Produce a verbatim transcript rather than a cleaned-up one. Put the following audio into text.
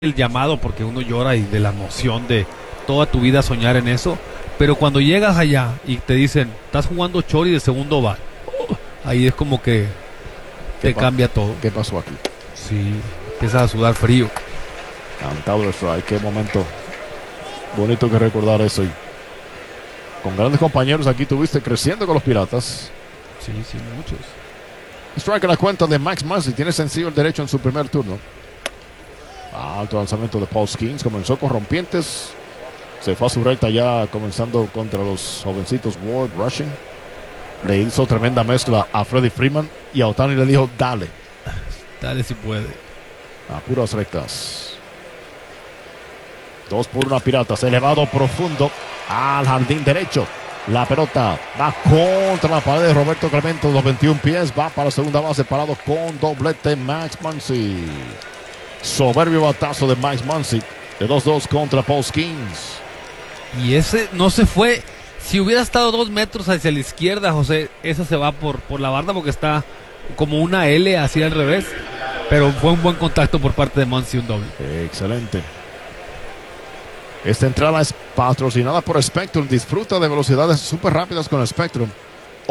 el llamado porque uno llora y de la emoción de toda tu vida soñar en eso, pero cuando llegas allá y te dicen, estás jugando Chori de segundo bar, oh, ahí es como que te cambia todo. ¿Qué pasó aquí? Sí, empiezas a sudar frío. Cantado de strike, qué momento bonito que recordar eso. Y con grandes compañeros aquí tuviste creciendo con los Piratas. Sí, sí, muchos. Strike en la cuenta de Max Muncy, tiene sencillo el derecho en su primer turno. Alto lanzamiento de Paul Skenes, comenzó con rompientes, se fue a su recta ya comenzando contra los jovencitos Ward, Rushing. Le hizo tremenda mezcla a Freddie Freeman y a Ohtani le dijo dale. Dale si puede. A puras rectas. Dos por una Piratas, elevado profundo al jardín derecho. La pelota va contra la pared de Roberto Clemente, los veintiún pies, va para la segunda base, parado con doblete Max Muncy. Soberbio batazo de Max Muncy, de dos dos contra Paul Skenes. Y ese no se fue. Si hubiera estado dos metros hacia la izquierda, José, esa se va por, por la barda porque está como una L así al revés. Pero fue un buen contacto por parte de Muncy, un doble. Excelente. Esta entrada es patrocinada por Spectrum. Disfruta de velocidades súper rápidas con Spectrum.